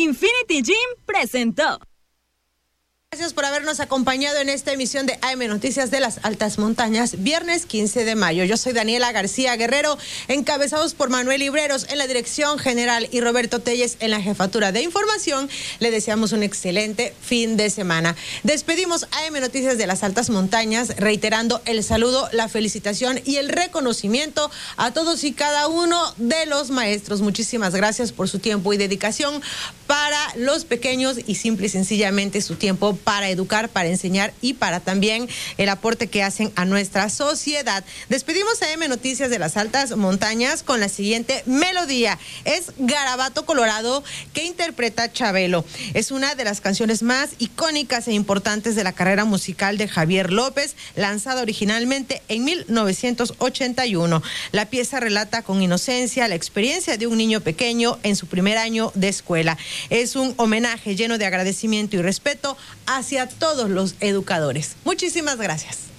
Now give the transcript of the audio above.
Infinity Gym presentó. Gracias por habernos acompañado en esta emisión de AM Noticias de las Altas Montañas, viernes 15 de mayo. Yo soy Daniela García Guerrero, encabezados por Manuel Libreros en la dirección general y Roberto Telles en la jefatura de información. Le deseamos un excelente fin de semana. Despedimos AM Noticias de las Altas Montañas, reiterando el saludo, la felicitación y el reconocimiento a todos y cada uno de los maestros. Muchísimas gracias por su tiempo y dedicación para los pequeños y simple y sencillamente su tiempo para educar, para enseñar y para también el aporte que hacen a nuestra sociedad. Despedimos a M Noticias de las Altas Montañas con la siguiente melodía. Es Garabato Colorado, que interpreta Chabelo. Es una de las canciones más icónicas e importantes de la carrera musical de Javier López, lanzada originalmente en 1981. La pieza relata con inocencia la experiencia de un niño pequeño en su primer año de escuela. Es un homenaje lleno de agradecimiento y respeto hacia todos los educadores. Muchísimas gracias.